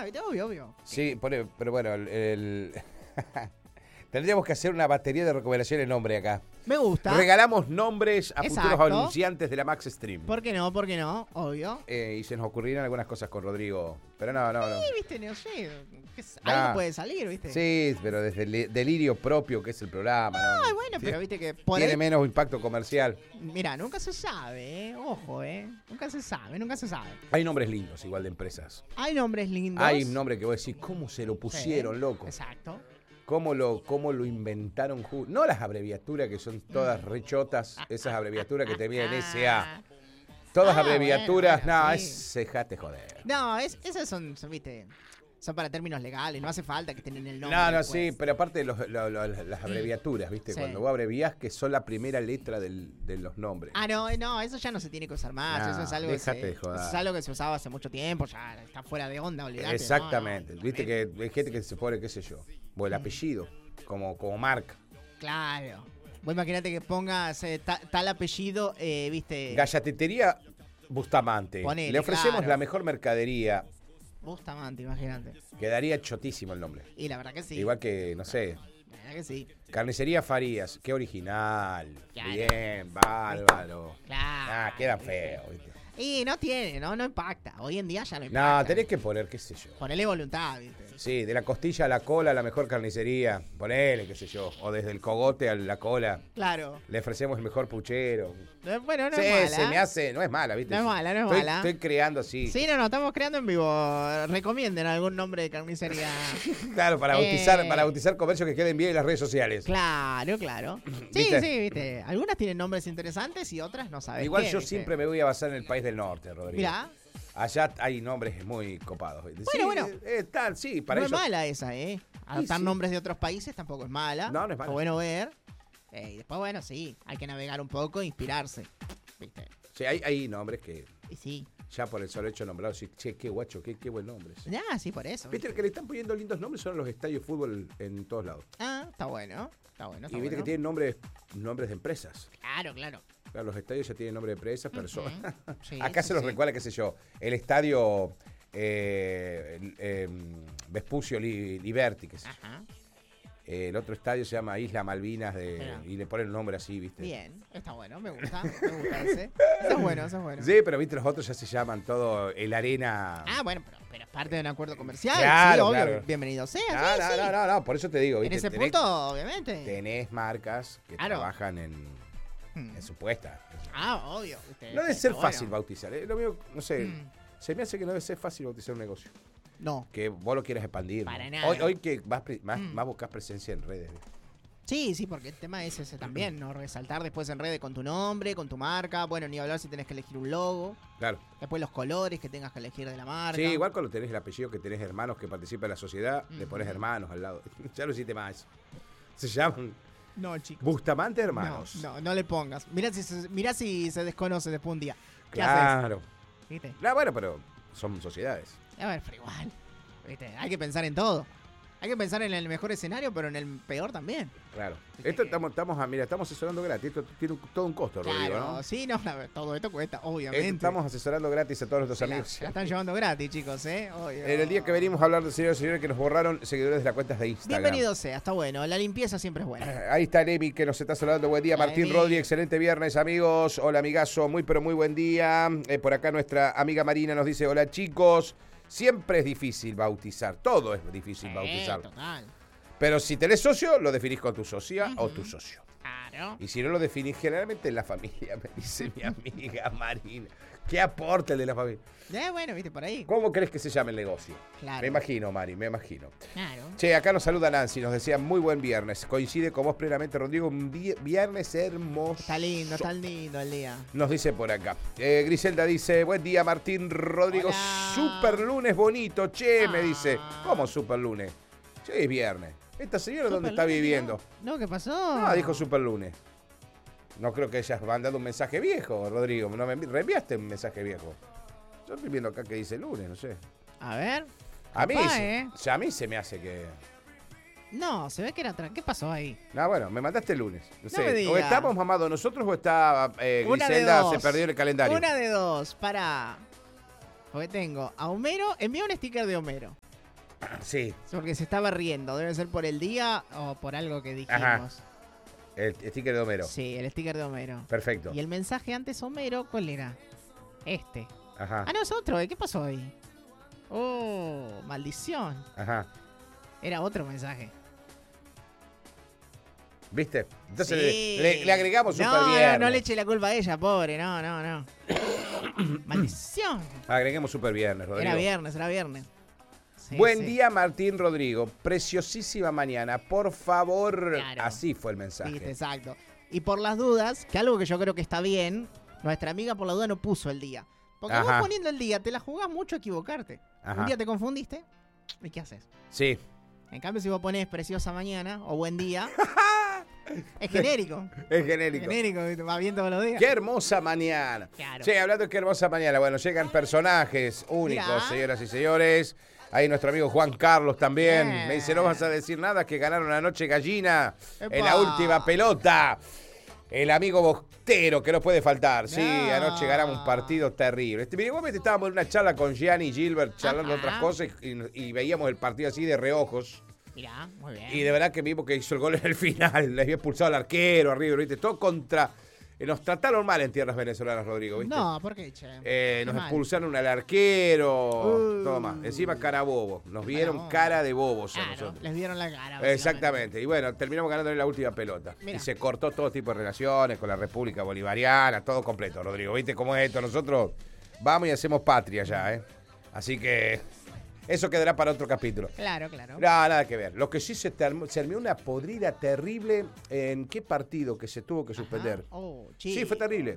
está, obvio. Sí, pero bueno, tendríamos que hacer una batería de recomendaciones de nombre acá. Me gusta. Regalamos nombres a Exacto. futuros anunciantes de la Max Stream. ¿Por qué no? Obvio. Y se nos ocurrirán algunas cosas con Rodrigo. Pero no. Sí, viste, no sé. Nah. Algo puede salir, viste. Sí, pero desde el delirio propio que es el programa. ¿no? Ay, bueno, pero viste que por Tiene ahí... menos impacto comercial. Mira, nunca se sabe, Ojo, Nunca se sabe. Hay nombres lindos, igual de empresas. Hay nombres lindos. Hay un nombre que vos decís, ¿cómo se lo pusieron, loco? Exacto. ¿Cómo lo inventaron? No las abreviaturas que son todas rechotas, esas abreviaturas que terminan en SA. Todas abreviaturas, bueno, es dejate joder. No, esas son, viste, son para términos legales, no hace falta que estén en el nombre. No, después. sí, pero aparte de las abreviaturas, ¿viste? Sí. Cuando vos abreviás que son la primera letra de los nombres. No, eso ya no se tiene que usar más. No, Eso es algo déjate de joder. eso es algo que se usaba hace mucho tiempo, ya está fuera de onda, olvidate. Exactamente. No, Viste que hay gente que se pone, qué sé yo, o el apellido, como marca. Claro. Vos imaginate que pongas tal apellido, viste. Gallatetería Bustamante. Ponele, Le ofrecemos claro. la mejor mercadería. Bustamante, imagínate. Quedaría chotísimo el nombre. Y la verdad que sí. Igual que, no sé, La verdad que sí. Carnicería Farías. Qué original. Claro. Bien, bárbaro. Claro. Queda feo, ¿viste? Y no tiene, no impacta. Hoy en día ya no impacta. No, tenés que poner, qué sé yo. Ponele voluntad, viste. Sí, de la costilla a la cola, la mejor carnicería. Ponele, qué sé yo. O desde el cogote a la cola. Claro. Le ofrecemos el mejor puchero. Bueno, no Sí, es mala. se me hace, no es mala, ¿viste? No es mala. Estoy creando así. Sí, no, estamos creando en vivo. Recomienden algún nombre de carnicería. Claro, para bautizar comercios que queden bien en las redes sociales. Claro. Sí, ¿Viste? sí, viste. Algunas tienen nombres interesantes y otras no sabes. Igual qué, yo ¿viste? siempre me voy a basar en el país del norte, Rodrigo. Mirá, Allá hay nombres muy copados. Bueno. Sí, para no ellos. es mala esa, Adoptar sí. nombres de otros países tampoco es mala. No es mala. Está bueno ver. Y después, bueno, sí, hay que navegar un poco e inspirarse. ¿Viste? Sí, hay nombres que Y sí. ya por el solo hecho de nombrarlos, sí, che, qué guacho, qué buen nombre. ese. Ya, sí, por eso. Viste que le están poniendo lindos nombres son los estadios de fútbol en todos lados. Está bueno. Está Y viste bueno. que tienen nombres de empresas. Claro. Claro, los estadios ya tienen nombre de empresas, personas. Sí, Acá sí, se los sí. recuerda, qué sé yo, el estadio Vespucio Liberty, qué sé yo. Ajá. El otro estadio se llama Isla Malvinas Claro. y le ponen un nombre así, ¿viste? Bien, está bueno, me gusta ese. Eso es bueno. Sí, pero viste, los otros ya se llaman todo el Arena. Bueno, pero es parte de un acuerdo comercial. Claro, sí, obvio. claro. Bienvenido sea. sí, sí. No, por eso te digo, En ¿viste? ese punto, obviamente. Tenés marcas que Claro. trabajan en su puesta. Obvio. ¿viste? No debe Está ser bueno. fácil bautizar, ¿eh? Lo mío, no sé, se me hace que no debe ser fácil bautizar un negocio. No. Que vos lo quieras expandir. Para ¿no? nada. Hoy que más buscas presencia en redes. Sí, porque el tema es ese también, ¿no? Resaltar después en redes con tu nombre, con tu marca. Bueno, ni hablar si tenés que elegir un logo. Claro. Después los colores que tengas que elegir de la marca. Sí, igual cuando tenés el apellido que tenés hermanos que participan en la sociedad, le pones hermanos al lado. Ya lo hiciste más. Se llaman No, chicos. Bustamante Hermanos. No le pongas. Mirá si se desconoce después un día. ¿Qué Claro. haces? ¿Viste? No, bueno, pero son sociedades. A ver, pero igual. ¿Viste? Hay que pensar en todo. Hay que pensar en el mejor escenario, pero en el peor también. Claro. Viste Esto que- estamos asesorando gratis. Esto tiene todo un costo, Rodrigo, Claro, ¿no? sí, todo esto cuesta, obviamente. Estamos asesorando gratis a todos nuestros Se la amigos. están llevando gratis, chicos, Obvio. En el día que venimos a hablar de señores y señores que nos borraron seguidores de las cuentas de Instagram. Bienvenido sea, está bueno. La limpieza siempre es buena. Ahí está Emi que nos está saludando. Buen día, Hola, Martín Emi. Rodri. Excelente viernes, amigos. Hola, amigazo. Muy, pero muy buen día. Por acá nuestra amiga Marina nos dice: hola, chicos. Siempre es difícil bautizar. Todo es difícil bautizar. Total. Pero si tenés socio, lo definís con tu socia o tu socio. Claro. Y si no lo definís generalmente en la familia, me dice mi amiga Marina. ¿Qué aporta el de la familia? Bueno, viste, por ahí. ¿Cómo crees que se llama el negocio? Claro. Me imagino, Mari, me imagino. Claro. Che, acá nos saluda Nancy, nos decía muy buen viernes. Coincide con vos plenamente, Rodrigo, un viernes hermoso. Está lindo el día. Nos dice por acá. Griselda dice, buen día, Martín Rodrigo. Hola. Super lunes bonito, che, me dice. Ah. ¿Cómo super lunes? Che, es viernes. ¿Esta señora dónde está Superlunes, viviendo? No, ¿qué pasó? No, dijo super lunes. No creo que hayas mandado un mensaje viejo, Rodrigo. No me reenviaste un mensaje viejo. Yo estoy viendo acá que dice lunes, no sé. A ver. A mí, Capaz, a mí se me hace que... No, se ve que era ¿Qué pasó ahí? No, bueno, me mandaste el lunes. No sé, me diga. o estamos mamados nosotros o está Una de Griselda dos. se perdió en el calendario. Una de dos, para. Porque tengo a Homero, envía un sticker de Homero. Sí. Porque se estaba riendo. Debe ser por el día o por algo que dijimos. Ajá. El sticker de Homero. Sí, el sticker de Homero. Perfecto. Y el mensaje antes Homero, ¿cuál era? Este. Ajá. Ah, no, es otro. ¿Qué pasó ahí? Oh, maldición. Ajá. Era otro mensaje. ¿Viste? Entonces Sí. le agregamos super No, viernes. no le eche la culpa a ella, pobre. No. Maldición. Agreguemos super viernes, Rodrigo. Era viernes. Sí, Buen sí. día, Martín Rodrigo. Preciosísima mañana. Por favor. Claro. Así fue el mensaje. Viste, exacto. Y por las dudas, que algo que yo creo que está bien, nuestra amiga por la duda no puso el día. Porque Ajá. vos poniendo el día te la jugás mucho a equivocarte. Ajá. Un día te confundiste, ¿y qué haces? Sí. En cambio, si vos pones preciosa mañana o buen día, es genérico. Es genérico. Genérico, va bien todos los días. Qué hermosa mañana. Claro. Sí, hablando de qué hermosa mañana. Bueno, llegan personajes únicos, Mirá. señoras y señores. Ahí nuestro amigo Juan Carlos también. Bien. Me dice, no vas a decir nada, que ganaron anoche gallina en la Epa. última pelota. El amigo Bostero, que no puede faltar. Sí, No. anoche ganamos un partido terrible. Igualmente estábamos en una charla con Gianni y Gilbert charlando Ajá. otras cosas y veíamos el partido así de reojos. Mirá, muy bien. Y de verdad que vimos que hizo el gol en el final. Le había expulsado al arquero arriba, ¿viste? Todo contra... nos trataron mal en tierras venezolanas, Rodrigo, ¿viste? No, ¿por qué, che? Nos Qué mal. expulsaron al arquero, todo más. Encima cara bobo. Nos vieron bobo. cara de bobos a Claro, nosotros. les vieron la cara. básicamente. Exactamente. Y bueno, terminamos ganando en la última pelota. Mirá. Y se cortó todo tipo de relaciones con la República Bolivariana, todo completo, Rodrigo. ¿Viste cómo es esto? Nosotros vamos y hacemos patria ya, ¿eh? Así que eso quedará para otro capítulo. Claro. No, nada que ver. Lo que sí se armó una podrida terrible en qué partido que se tuvo que suspender. Ajá. Oh, Sí, fue terrible.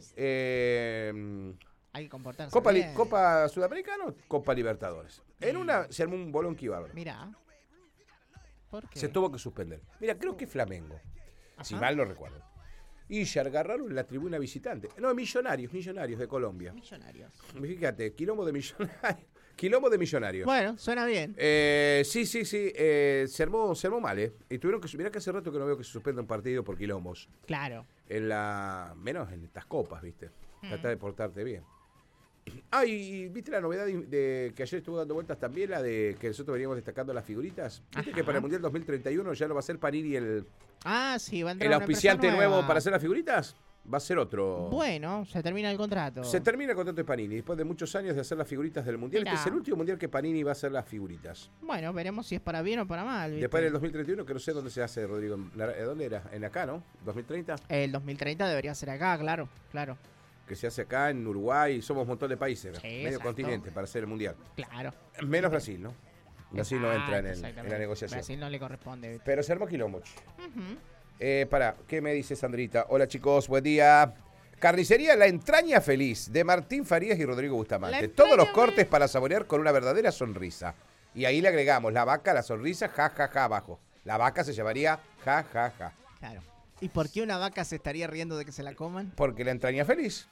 Hay que comportarse bien. Copa Sudamericana o Copa Libertadores. En una se armó un bolón que bárbaro. Mirá. ¿Por qué? Se tuvo que suspender. Mira, creo que Flamengo, si Ajá. mal no recuerdo. Y se agarraron en la tribuna visitante. No, Millonarios de Colombia. Millonarios. Fíjate, quilombo de Millonarios. Quilombo de Millonarios. Bueno, suena bien. Sí. Se armó mal, ¿eh? Y tuvieron que... Mirá que hace rato que no veo que se suspenda un partido por quilombos. Claro. Menos en estas copas, ¿viste? Trata de portarte bien. Ah, y ¿viste la novedad de que ayer estuvo dando vueltas también? La de que nosotros veníamos destacando las figuritas. ¿Viste Ajá. que para el Mundial 2031 ya no va a ser Panini el Ah, sí, va a entrar el una empresa auspiciante nuevo nueva. para hacer las figuritas? Va a ser otro. Bueno, se termina el contrato. Se termina el contrato de Panini después de muchos años de hacer las figuritas del Mundial. Mirá. Este es el último Mundial que Panini va a hacer las figuritas. Bueno, veremos si es para bien o para mal. ¿viste? Después del 2031, que no sé dónde se hace, Rodrigo. ¿Dónde era? ¿En acá, no? ¿2030? El 2030 debería ser acá, claro. Que se hace acá en Uruguay. Somos un montón de países, Sí, medio exacto. continente para hacer el Mundial. Claro. Menos Brasil, ¿no? Brasil no entra en Exactamente. la negociación. Brasil no le corresponde. ¿viste? Pero se armó quilombo. Ujú. Pará, ¿qué me dice Sandrita? Hola chicos, buen día. Carnicería La Entraña Feliz, de Martín Farías y Rodrigo Bustamante. La Todos los Entraña cortes para saborear con una verdadera sonrisa. Y ahí le agregamos la vaca, la sonrisa, ja, ja, ja, abajo. La vaca se llamaría ja, ja, ja. Claro. ¿Y por qué una vaca se estaría riendo de que se la coman? Porque La Entraña Feliz.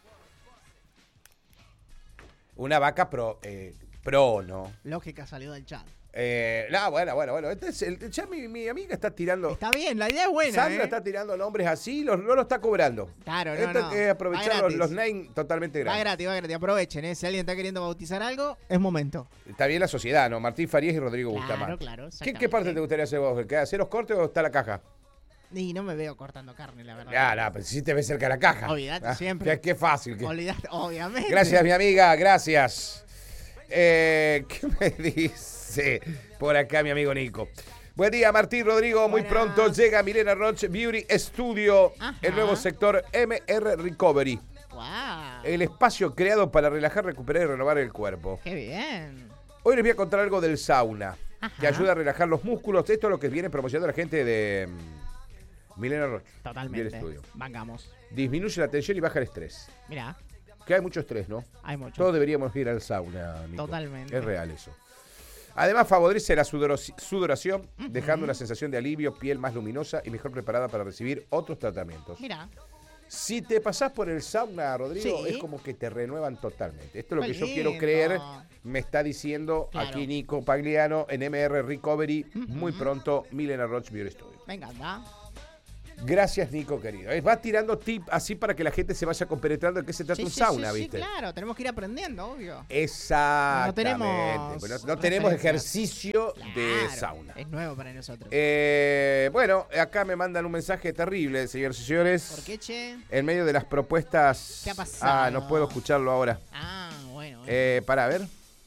Una vaca pro, ¿no? Lógica salió del chat. No, bueno. Ya mi amiga está tirando. Está bien, la idea es buena. Sandra está tirando nombres así, no lo está cobrando. Claro, Esto no. es aprovechar Va los gratis. names totalmente Va gratis. gratis. Aprovechen, ¿eh? Si alguien está queriendo bautizar algo, es momento. Está bien la sociedad, ¿no? Martín Farías y Rodrigo Claro, Bustamante. claro, ¿Qué parte te gustaría hacer vos? ¿Hacer los cortes o está la caja? Y no me veo cortando carne, la verdad. Ya, pero si te ves cerca de la caja. Olvídate siempre. Qué fácil. Olvidate, obviamente. Gracias, mi amiga, gracias. ¿Qué me dice por acá mi amigo Nico? Buen día, Martín Rodrigo. Muy Buenas. pronto llega Milena Roche Beauty Studio, Ajá. el nuevo sector MR Recovery. Wow. El espacio creado para relajar, recuperar y renovar el cuerpo. Qué bien. Hoy les voy a contar algo del sauna, Ajá. que ayuda a relajar los músculos. Esto es lo que viene promocionando la gente de Milena Roche. Totalmente. Del estudio. Vengamos. Disminuye la tensión y baja el estrés. Mirá, Que hay mucho estrés, ¿no? hay mucho. Todos deberíamos ir al sauna, Nico. Totalmente. Es real eso. Además, favorece la sudoración, dejando una sensación de alivio, piel más luminosa y mejor preparada para recibir otros tratamientos. Mirá. Si te pasás por el sauna, Rodrigo, Sí. es como que te renuevan totalmente. Esto es lo Qué que yo quiero lindo. creer. Me está diciendo Claro. aquí Nico Pagliano en MR Recovery. Muy pronto, Milena Roche Beauty Studio. Venga, anda. Gracias, Nico, querido. Va tirando tip así para que la gente se vaya compenetrando de qué se trata un sauna, ¿viste? Sí, claro, tenemos que ir aprendiendo, obvio. Exactamente. No tenemos ejercicio de Claro, sauna. es nuevo para nosotros. Bueno, acá me mandan un mensaje terrible, señores y señores. ¿Por qué, che? En medio de las propuestas... ¿Qué ha pasado? no puedo escucharlo ahora. Bueno. Para ver.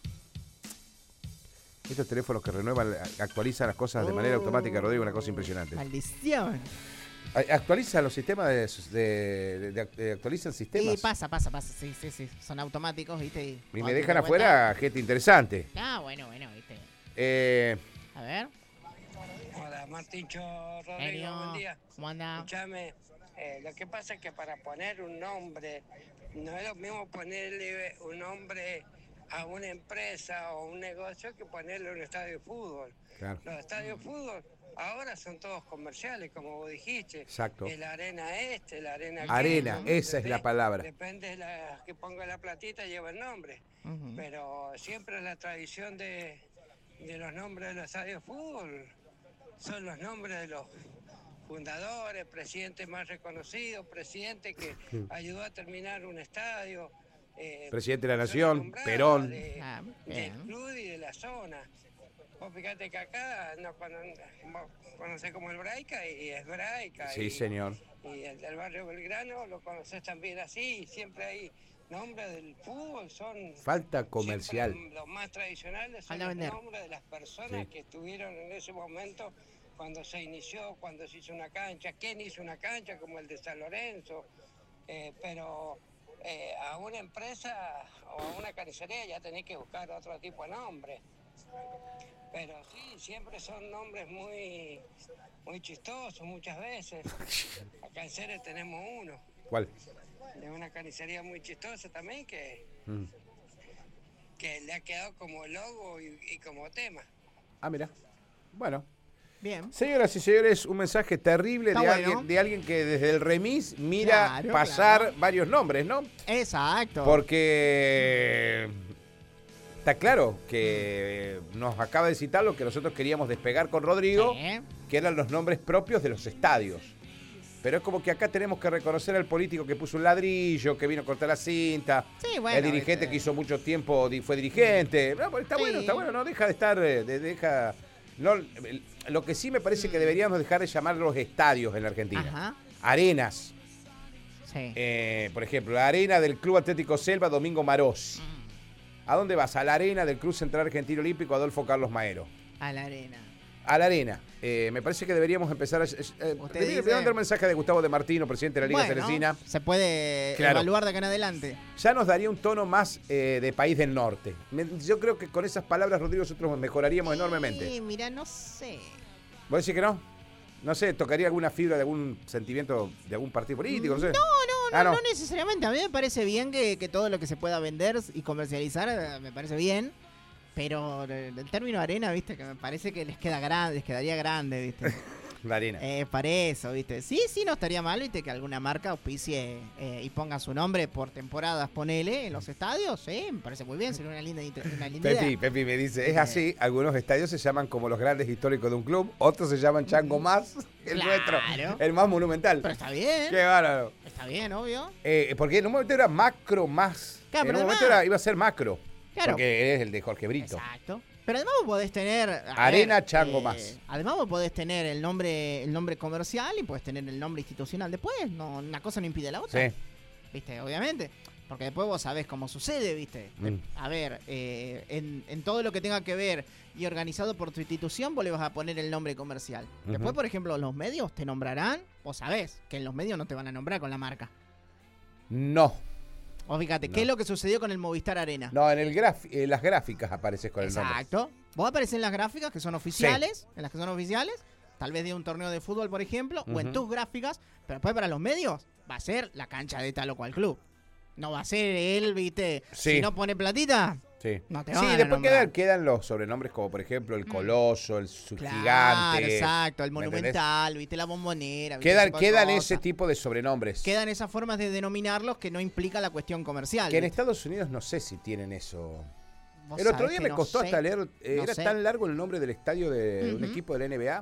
Estos teléfonos que renuevan, actualizan las cosas de manera automática, Rodrigo, una cosa impresionante. Maldición. Actualizan los sistemas actualizan sistemas. Sí, pasa. Sí. Son automáticos, ¿viste? Y me dejan afuera gente interesante. Bueno, ¿viste? A ver. Hola, Martincho, Rodrigo, buen día. ¿Cómo anda? Escuchame, lo que pasa es que para poner un nombre, no es lo mismo ponerle un nombre a una empresa o un negocio que ponerle un estadio de fútbol. Claro. Los estadios de fútbol ahora son todos comerciales, como vos dijiste. Exacto. La arena la arena Arena, aquella, esa es la palabra. Depende de la que ponga la platita, lleva el nombre. Pero siempre la tradición de los nombres de los estadios de fútbol son los nombres de los fundadores, presidentes más reconocidos, presidente que ayudó a terminar un estadio. Presidente de la Nación, Perón. Del club y de la zona. Vos fíjate que acá no conocés como el Braica y es Braica. Sí, señor. Y el del barrio Belgrano lo conocés también así. Y siempre hay nombres del fútbol, son... Falta comercial. Los más tradicionales son los nombres de las personas que estuvieron en ese momento cuando se inició, cuando se hizo una cancha. ¿Quién hizo una cancha como el de San Lorenzo? Pero... a una empresa o a una carnicería ya tenés que buscar otro tipo de nombre. Pero sí, siempre son nombres muy chistosos muchas veces. Acá en Ceres tenemos uno. ¿Cuál? De una carnicería muy chistosa también que le ha quedado como logo y como tema. Mira. Bueno. Bien. Señoras y señores, un mensaje terrible de alguien que desde el remis mira pasar varios nombres, ¿no? Exacto. Porque está claro que nos acaba de citar lo que nosotros queríamos despegar con Rodrigo, que eran los nombres propios de los estadios. Pero es como que acá tenemos que reconocer al político que puso un ladrillo, que vino a cortar la cinta, el dirigente que hizo mucho tiempo fue dirigente. No, está bueno, no deja de estar... lo que sí me parece que deberíamos dejar de llamar los estadios en la Argentina. Arenas. Sí. Por ejemplo, la arena del Club Atlético Selva, Domingo Marós. ¿A dónde vas? A la arena del Club Central Argentino Olímpico, Adolfo Carlos Maero. A la arena. A la arena. Me parece que deberíamos empezar a... debería mandar un mensaje de Gustavo De Martino, presidente de la Liga Ceresina. Se puede evaluar de acá en adelante. Ya nos daría un tono más de país del norte. Yo creo que con esas palabras, Rodrigo, nosotros mejoraríamos enormemente. Sí, mira, no sé. ¿Vos decís que no? No sé, ¿tocaría alguna fibra de algún sentimiento de algún partido político? No sé. No necesariamente. A mí me parece bien que todo lo que se pueda vender y comercializar, me parece bien. Pero el término arena, viste, que me parece que les quedaría grande, viste. La arena. Para eso, viste. Sí, no estaría mal, viste, que alguna marca auspicie y ponga su nombre por temporadas, ponele, en los estadios. Sí, me parece muy bien, sería una linda idea. Pepi me dice, es así, algunos estadios se llaman como los grandes históricos de un club, otros se llaman Chango Más, el nuestro, el más monumental. Pero está bien. Qué bárbaro. Está bien, obvio. Porque en un momento era Macro Más. Claro, en un momento iba a ser Macro. Claro. Porque es el de Jorge Brito. Exacto. Pero además vos podés tener... Arena Chango Más. Además vos podés tener el nombre comercial y podés tener el nombre institucional después. No, una cosa no impide la otra. Sí. ¿Viste? Obviamente. Porque después vos sabés cómo sucede, ¿viste? A ver, en todo lo que tenga que ver y organizado por tu institución, vos le vas a poner el nombre comercial. Después, por ejemplo, los medios te nombrarán. Vos sabés que en los medios no te van a nombrar con la marca. No. O fíjate, ¿qué es lo que sucedió con el Movistar Arena? No, en las gráficas apareces con el nombre. Exacto. Vos apareces en las gráficas que son oficiales, en las que son oficiales, tal vez de un torneo de fútbol, por ejemplo, o en tus gráficas, pero después para los medios va a ser la cancha de tal o cual club. No va a ser él, ¿viste? Si no pone platita, no te van a después nombrar. quedan los sobrenombres como, por ejemplo, el Coloso, el Claro, Gigante. exacto, el Monumental, ¿viste? La Bombonera. Quedan ese tipo de sobrenombres. Quedan esas formas de denominarlos que no implica la cuestión comercial. Que en Estados Unidos no sé si tienen eso. El otro día me costó hasta leer, era tan largo el nombre del estadio de un equipo de la NBA.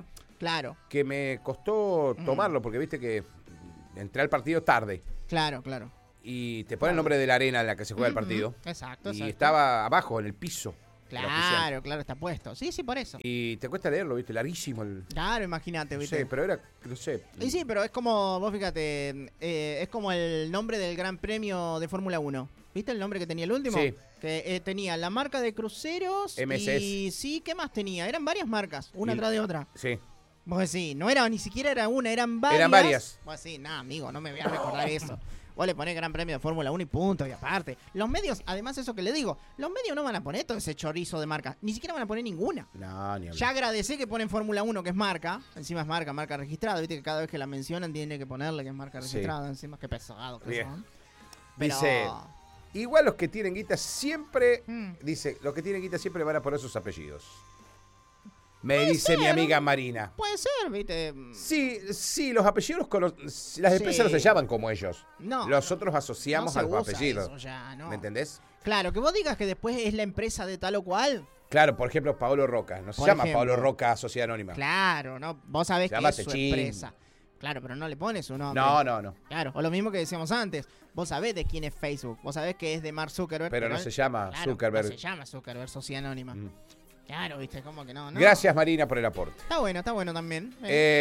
Claro. Que me costó tomarlo, porque viste que entré al partido tarde. Claro. Y te pone el nombre de la arena en la que se juega el partido. Exacto. Y estaba abajo, en el piso. Claro, está puesto. Sí, por eso. Y te cuesta leerlo, viste, larguísimo. Claro, imagínate, viste. No sé, pero era, no sé. Y sí, pero es como, vos fíjate, es como el nombre del Gran Premio de Fórmula 1. ¿Viste el nombre que tenía el último? Sí. Que tenía la marca de cruceros MSS. y sí, ¿qué más tenía? Eran varias marcas, una atrás de otra. Sí. Vos decís, no era, ni siquiera era una, eran varias. Eran varias. Vos decís, nah, amigo, no me voy a recordar eso. Vos le ponés Gran Premio de Fórmula 1 y punto, y aparte. Los medios, además eso que le digo, los medios no van a poner todo ese chorizo de marca, ni siquiera van a poner ninguna. No, ni hablar. Ya agradecé que ponen Fórmula 1, que es marca, encima es marca registrada, viste que cada vez que la mencionan tiene que ponerle que es marca registrada, encima que pesado que Bien. son. Pero... Dice, igual los que tienen guita siempre, dice, los que tienen guita siempre van a poner sus apellidos. Me dice mi amiga Marina. Puede ser, viste. Sí, los apellidos, las empresas no se llaman como ellos. No. Nosotros asociamos no a los usa apellidos. eso ya, no. ¿Me entendés? Claro, que vos digas que después es la empresa de tal o cual. Claro, por ejemplo, Paolo Roca. No se Por llama ejemplo. Paolo Roca Sociedad Anónima. Claro, ¿no? Vos sabés Se que llama es su Techín. empresa. Claro, pero no le pones su nombre. No. Claro, o lo mismo que decíamos antes. Vos sabés de quién es Facebook. Vos sabés que es de Mark Zuckerberg. Pero no se llama Zuckerberg. No se llama Zuckerberg, Sociedad Anónima. Claro, viste, como que no. Gracias, Marina, por el aporte. Está bueno también.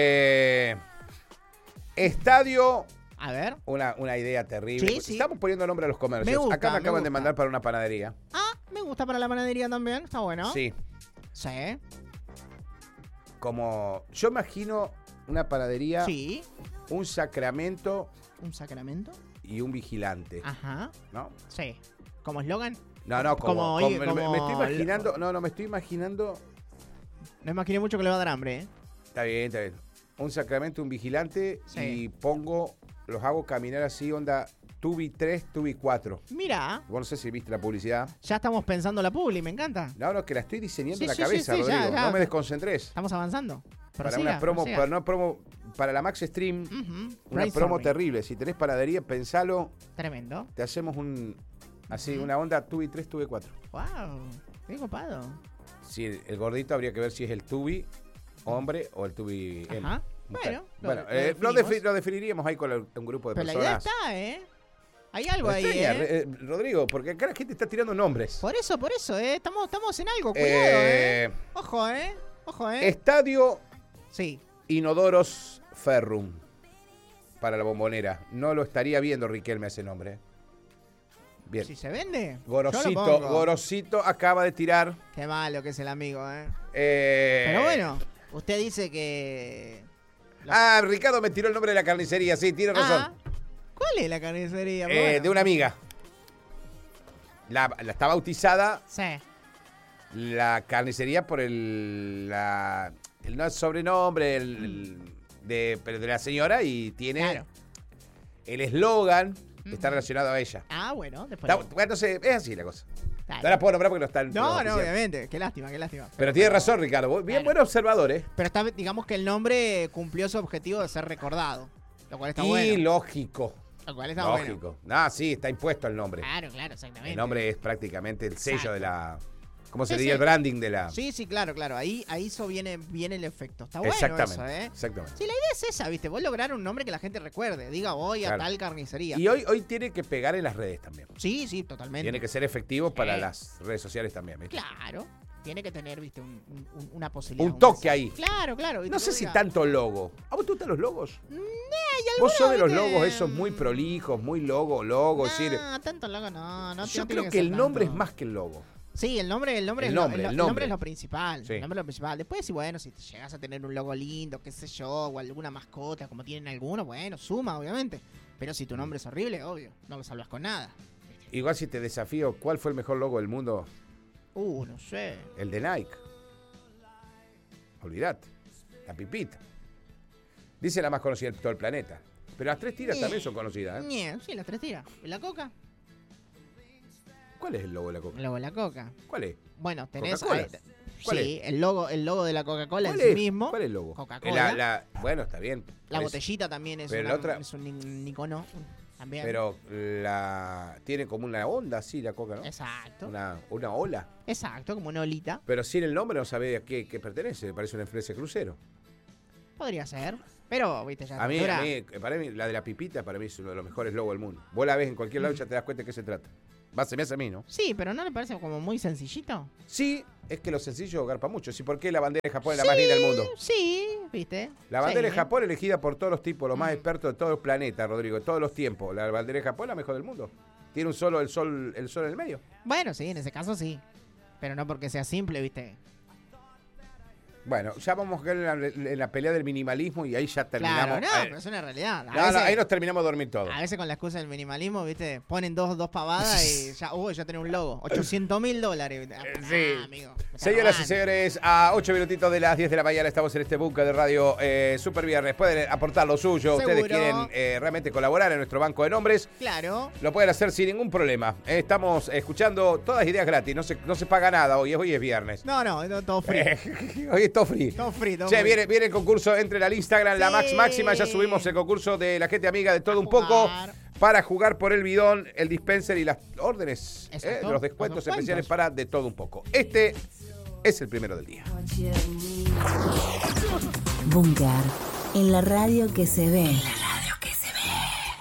Estadio. A ver. Una idea terrible. Sí. Estamos poniendo nombre a los comercios. Me gusta, Acá me acaban me de gusta. mandar para una panadería. Ah, me gusta para la panadería también. Está bueno. Sí. Sí. Como yo imagino una panadería, Sí. un sacramento ¿Un sacramento? y un vigilante. Ajá. ¿No? Sí. ¿Como eslogan? No, Como- me como- estoy imaginando. No, me estoy imaginando. No imaginé mucho que le va a dar hambre, ¿eh? Está bien. Un sacramento, un vigilante Sí. y los hago caminar así, onda Tubi 3, Tubi 4. Mira, Vos no sé si viste la publicidad. ya estamos pensando la publi, me encanta. No, que la estoy diseñando Sí, en la sí, cabeza, sí, Rodrigo. ya. No me desconcentres. Estamos avanzando. Para Prosiga, una promo, prosiga. para una promo, para la Max Stream, Ujú, una promo brainstorming. terrible. Si tenés panadería, pensalo, Tremendo. te hacemos una onda Tubi 3, Tubi 4. Wow, qué copado. Si el gordito habría que ver si es el Tubi hombre o el Tubi M. Ajá. mujer. Bueno, Lo definiríamos ahí con un grupo de pero la idea personas. está, ¿eh? Hay algo Me ahí, extraña, ¿eh? Rodrigo, porque acá la gente está tirando nombres. Por eso, ¿eh? Estamos en algo, cuidado, ¿eh? Ojo, ¿eh? Estadio Sí. Inodoros Ferrum para la Bombonera. No lo estaría viendo Riquelme ese nombre. Bien. Si se vende, yo lo Gorosito, pongo. Gorosito acaba de tirar. Qué malo que es el amigo, ¿eh? Pero Pero bueno, usted dice que... Ricardo me tiró el nombre de la carnicería, sí, tiene razón. ¿Cuál es la carnicería? De una amiga. La está bautizada Sí. la carnicería por el sobrenombre pero de la señora y tiene Claro. el eslogan que está relacionado a ella. Ah, bueno, después... Entonces, es así la cosa. Dale. No la puedo nombrar porque no está en No, oficial. obviamente. Qué lástima. Pero tiene razón, Ricardo. Bien Claro. buen observador, ¿eh? Pero está, digamos que el nombre cumplió su objetivo de ser recordado. Lo cual está Y bueno. lógico. Lo cual está bueno. Lógico. Sí, está impuesto el nombre. Claro, exactamente. El nombre es prácticamente el sello Exacto. de la... ¿Cómo se Sí, diría? sí. El branding de la... Sí, claro. Ahí eso viene el efecto. Está bueno Exactamente. eso, ¿eh? Exactamente. Sí, la idea es esa, ¿viste? Vos lograr un nombre que la gente recuerde. Diga, voy a Claro. tal carnicería. Y hoy tiene que pegar en las redes también. Sí, totalmente. Tiene que ser efectivo para Sí. las redes sociales también. ¿viste? Claro. Tiene que tener, ¿viste? Una posibilidad. Un toque ahí. Claro. ¿viste? No sé Que si diga, tanto logo. ¿A vos te gustan los logos? hay Vos sos de los ¿viste? logos esos muy prolijos, muy logo, decir... No, tanto logo no. Yo no tiene creo que ser el nombre tanto. es más que el logo. Sí, el nombre es nombre, lo el nombre. es lo principal. Sí. El nombre es lo principal. Después, si bueno, si te llegas a tener un logo lindo, qué sé yo, o alguna mascota, como tienen algunos, bueno, suma, obviamente. Pero si tu nombre es horrible, obvio, no lo salvas con nada. Igual si te desafío, ¿cuál fue el mejor logo del mundo? No sé. El de Nike. Olvidate. La pipita. Dice la más conocida de todo el planeta. Pero las tres tiras también son conocidas, ¿eh? Sí, las tres tiras. ¿Y la coca? ¿Cuál es el logo de la Coca? El logo de la coca. ¿Cuál es? Bueno, tenés... ¿Coca-Cola? ¿Cuál sí, el logo de la Coca-Cola en ¿Cuál sí es? mismo. ¿Cuál es el logo? Coca-Cola. Bueno, está bien. La Es- botellita también es, pero la otra- es un icono. También. Pero tiene como una onda así la Coca, ¿no? Exacto. Una ola. Exacto, como una olita. Pero sin el nombre no sabe a qué pertenece. Parece una empresa de crucero. Podría ser. Pero, viste, ya para mí, la de la pipita, para mí es uno de los mejores logos del mundo. Vos la ves en cualquier lado y ya te das cuenta de qué se trata. Se me hace a mí, ¿no? Sí, pero ¿no le parece como muy sencillito? Sí, es que lo sencillo garpa mucho. ¿Sí? ¿Por qué la bandera de Japón es la más linda del mundo? Sí, viste. La bandera de Japón elegida por todos los tipos, los más expertos de todo el planeta, Rodrigo, de todos los tiempos. La bandera de Japón es la mejor del mundo. Tiene el sol en el medio. Bueno, sí, en ese caso sí. Pero no porque sea simple, viste. Bueno, ya vamos a ver en la pelea del minimalismo y ahí ya terminamos. Claro, pero es una realidad. No, ahí nos terminamos de dormir todos. A veces con la excusa del minimalismo, viste, ponen dos pavadas y ya tenés un logo. $800,000. Sí. Amigo. Señoras y señores, a 8 minutitos de las 10 de la mañana estamos en este búnker de radio Super Viernes. Pueden aportar lo suyo. Seguro. Ustedes quieren realmente colaborar en nuestro banco de nombres. Claro. Lo pueden hacer sin ningún problema. Estamos escuchando todas ideas gratis. No se paga nada hoy es viernes. No, todo free. Hoy es todo free. Viene el concurso, entren al Instagram, la Max Máxima, ya subimos el concurso de la gente amiga de todo un poco para jugar por el bidón, el dispenser y las órdenes, los descuentos especiales para de todo un poco. Este es el primero del día. Búnker, en la radio que se ve.